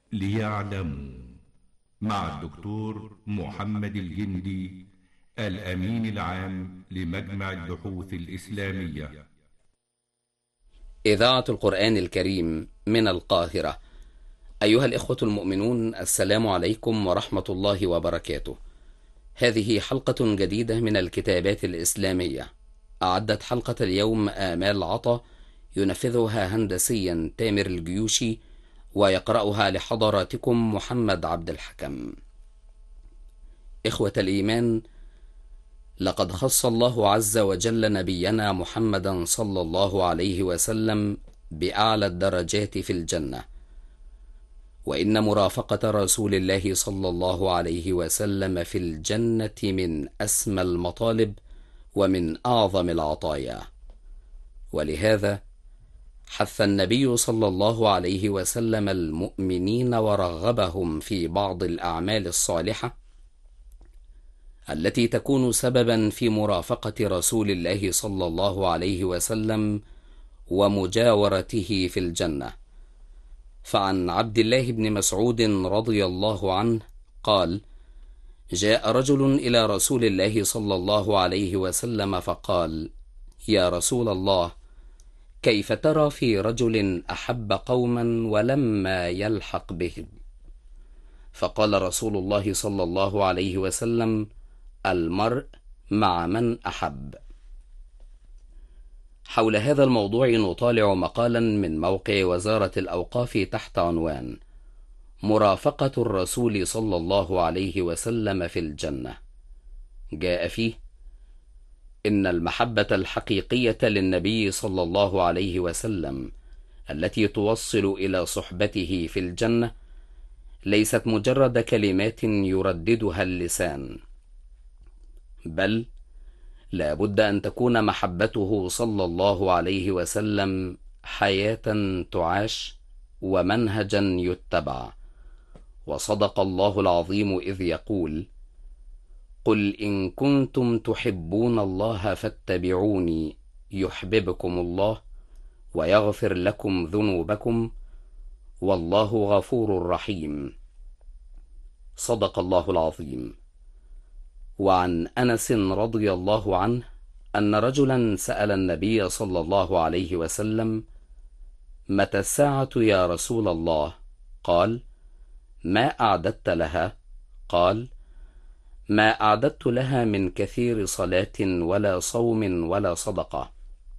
ليعلموا، مع الدكتور محمد الجندي، الأمين العام لمجمع البحوث الإسلامية. إذاعة القرآن الكريم من القاهرة. أيها الإخوة المؤمنون، السلام عليكم ورحمة الله وبركاته. هذه حلقة جديدة من الكتابات الإسلامية. أعدت حلقة اليوم آمال عطا، ينفذها هندسيا تامر الجيوشي، ويقرأها لحضراتكم محمد عبد الحكم. إخوة الإيمان، لقد خص الله عز وجل نبينا محمدا صلى الله عليه وسلم بأعلى الدرجات في الجنة، وإن مرافقة رسول الله صلى الله عليه وسلم في الجنة من أسمى المطالب ومن أعظم العطايا. ولهذا حث النبي صلى الله عليه وسلم المؤمنين ورغبهم في بعض الأعمال الصالحة التي تكون سببا في مرافقة رسول الله صلى الله عليه وسلم ومجاورته في الجنة. فعن عبد الله بن مسعود رضي الله عنه قال: جاء رجل إلى رسول الله صلى الله عليه وسلم فقال: يا رسول الله، كيف ترى في رجل أحب قوما ولما يلحق بهم؟ فقال رسول الله صلى الله عليه وسلم: المرء مع من أحب. حول هذا الموضوع نطالع مقالا من موقع وزارة الأوقاف تحت عنوان: مرافقة الرسول صلى الله عليه وسلم في الجنة. جاء فيه: إن المحبة الحقيقية للنبي صلى الله عليه وسلم التي توصل إلى صحبته في الجنة ليست مجرد كلمات يرددها اللسان، بل لا بد أن تكون محبته صلى الله عليه وسلم حياة تعاش ومنهجا يتبع. وصدق الله العظيم إذ يقول: قل إن كنتم تحبون الله فاتبعوني يحببكم الله ويغفر لكم ذنوبكم والله غفور رحيم. صدق الله العظيم. وعن أنس رضي الله عنه أن رجلا سأل النبي صلى الله عليه وسلم: متى الساعة يا رسول الله؟ قال: ما أعددت لها؟ قال: ما أعددت لها من كثير صلاة ولا صوم ولا صدقة،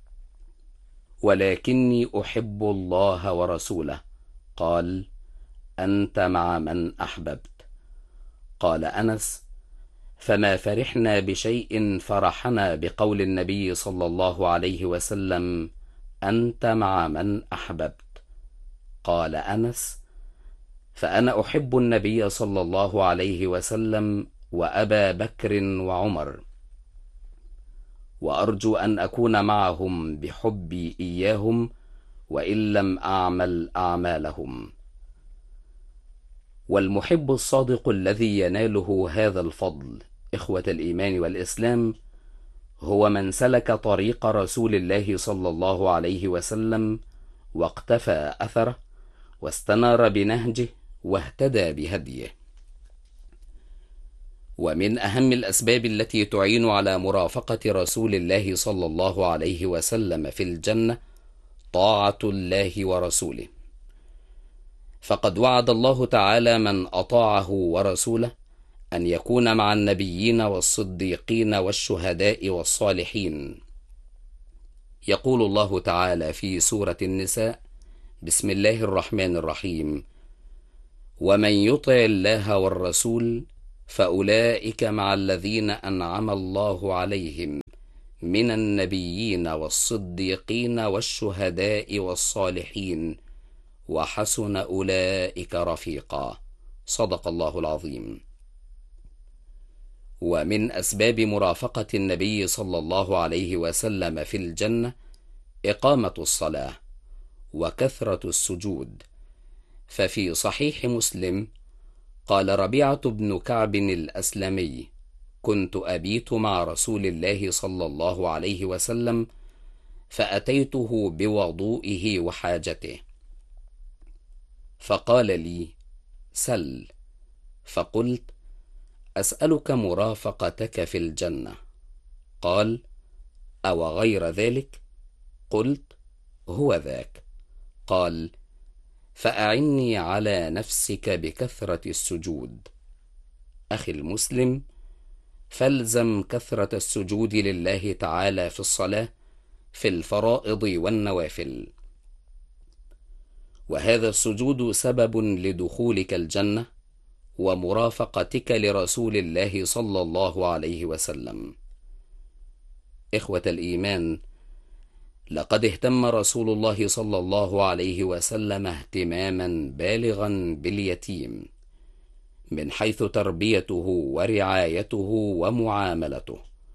ولكني أحب الله ورسوله. قال: أنت مع من أحببت. قال أنس: فما فرحنا بشيء فرحنا بقول النبي صلى الله عليه وسلم: أنت مع من أحببت. قال أنس: فأنا أحب النبي صلى الله عليه وسلم وأبا بكر وعمر، وأرجو أن أكون معهم بحبي إياهم وإن لم أعمل أعمالهم. والمحب الصادق الذي يناله هذا الفضل، إخوة الإيمان والإسلام، هو من سلك طريق رسول الله صلى الله عليه وسلم واقتفى أثره واستنار بنهجه واهتدى بهديه. ومن أهم الأسباب التي تعين على مرافقة رسول الله صلى الله عليه وسلم في الجنة طاعة الله ورسوله، فقد وعد الله تعالى من أطاعه ورسوله أن يكون مع النبيين والصديقين والشهداء والصالحين. يقول الله تعالى في سورة النساء: بسم الله الرحمن الرحيم: ومن يطع الله والرسول فأولئك مع الذين أنعم الله عليهم من النبيين والصديقين والشهداء والصالحين وحسن أولئك رفيقا. صدق الله العظيم. ومن أسباب مرافقة النبي صلى الله عليه وسلم في الجنة إقامة الصلاة وكثرة السجود. ففي صحيح مسلم قال ربيعة بن كعب الأسلمي: كنت أبيت مع رسول الله صلى الله عليه وسلم فأتيته بوضوئه وحاجته، فقال لي: سل. فقلت: أسألك مرافقتك في الجنة. قال: أو غير ذلك؟ قلت: هو ذاك. قال: فأعني على نفسك بكثرة السجود. أخي المسلم، فالزم كثرة السجود لله تعالى في الصلاة، في الفرائض والنوافل، وهذا السجود سبب لدخولك الجنة ومرافقتك لرسول الله صلى الله عليه وسلم. إخوة الإيمان، لقد اهتم رسول الله صلى الله عليه وسلم اهتماما بالغا باليتيم، من حيث تربيته ورعايته ومعاملته،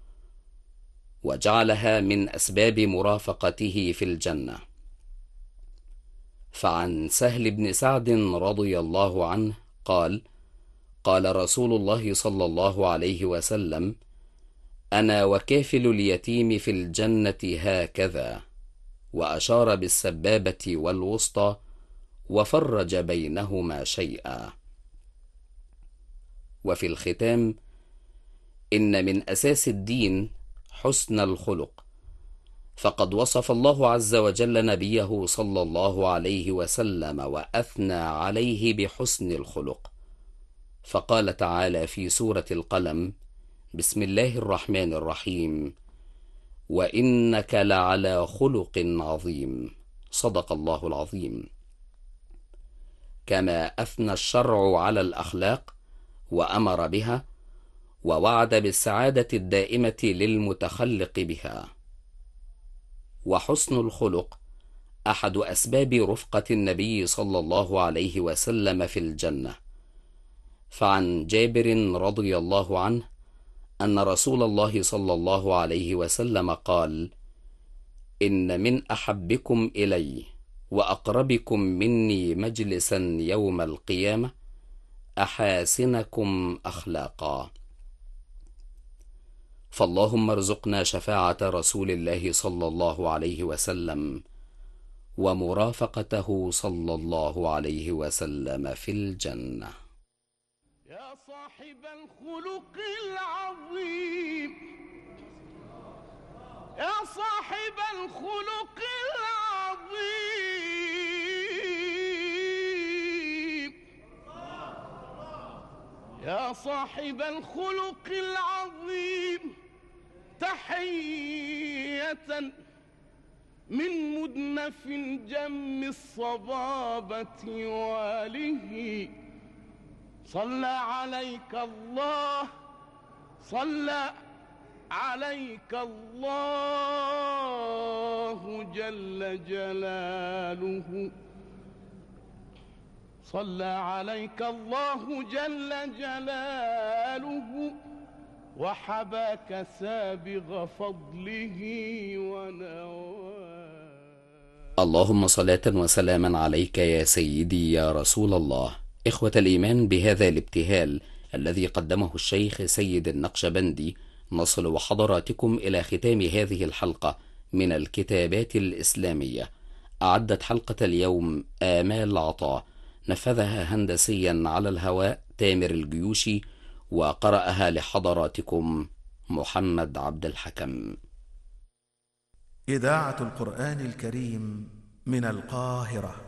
وجعلها من أسباب مرافقته في الجنة. فعن سهل بن سعد رضي الله عنه قال: قال رسول الله صلى الله عليه وسلم: أنا وكافل اليتيم في الجنة هكذا، وأشار بالسبابة والوسطى وفرج بينهما شيئا. وفي الختام، إن من أساس الدين حسن الخلق، فقد وصف الله عز وجل نبيه صلى الله عليه وسلم وأثنى عليه بحسن الخلق، فقال تعالى في سورة القلم: بسم الله الرحمن الرحيم: وإنك لعلى خلق عظيم. صدق الله العظيم. كما أثنى الشرع على الأخلاق وأمر بها، ووعد بالسعادة الدائمة للمتخلق بها. وحسن الخلق أحد أسباب رفقة النبي صلى الله عليه وسلم في الجنة. فعن جابر رضي الله عنه أن رسول الله صلى الله عليه وسلم قال: إن من أحبكم إلي وأقربكم مني مجلسا يوم القيامة أحاسنكم أخلاقا. فاللهم ارزقنا شفاعة رسول الله صلى الله عليه وسلم ومرافقته صلى الله عليه وسلم في الجنة. يا صاحب الخلق العظيم، يا صاحب الخلق العظيم، يا صاحب الخلق العظيم، تحية من مدنف جم الصبابة واله. صلى عليك الله، صلى عليك الله جل جلاله، صلى عليك الله جل جلاله، وحباك سابغ فضله ونواه. اللهم صلاة وسلاما عليك يا سيدي يا رسول الله. إخوة الإيمان، بهذا الابتهال الذي قدمه الشيخ سيد النقشبندي، نصل وحضراتكم إلى ختام هذه الحلقة من الكتابات الإسلامية. أعدت حلقة اليوم آمال عطا، نفذها هندسيا على الهواء تامر الجيوشي، وقرأها لحضراتكم محمد عبد الحكم. إذاعة القرآن الكريم من القاهرة.